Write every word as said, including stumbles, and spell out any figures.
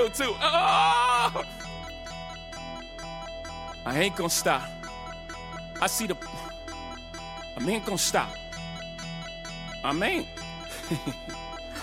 real too. Oh! I ain't gonna stop. I see the. I ain't gonna stop. I ain't.